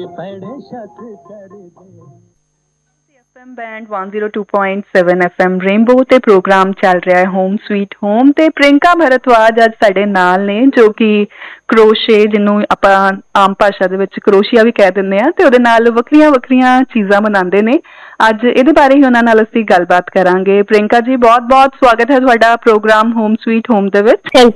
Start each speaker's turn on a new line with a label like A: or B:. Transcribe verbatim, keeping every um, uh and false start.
A: F M band one oh two point seven F M rainbow ਤੇ programme ਚੱਲ ਰਿਹਾ ਹੈ ਹੋਮ ਸਵੀਟ ਹੋਮ ਤੇ ਪ੍ਰਿਯੰਕਾ ਭਰਤਵਾਜ ਅੱਜ ਸਾਡੇ ਨਾਲ ਨੇ ਜੋ ਕਿ ਕਰੋਸ਼ੇ ਜਿਹਨੂੰ ਆਪਾਂ ਆਮ ਭਾਸ਼ਾ ਦੇ ਵਿੱਚ ਕਰੋਸ਼ੀਆ ਵੀ ਕਹਿ ਦਿੰਦੇ ਹਾਂ ਤੇ ਉਹਦੇ ਨਾਲ ਵੱਖਰੀਆਂ ਵੱਖਰੀਆਂ ਚੀਜ਼ਾਂ ਬਣਾਉਂਦੇ ਨੇ। ਅੱਜ ਇਹਦੇ ਬਾਰੇ ਹੀ ਉਹਨਾਂ ਨਾਲ ਅਸੀਂ ਗੱਲਬਾਤ ਕਰਾਂਗੇ। ਪ੍ਰਿਯੰਕਾ ਜੀ ਬਹੁਤ ਬਹੁਤ ਸਵਾਗਤ ਹੈ ਤੁਹਾਡਾ ਪ੍ਰੋਗਰਾਮ ਹੋਮ ਸਵੀਟ ਹੋਮ ਦੇ ਵਿੱਚ।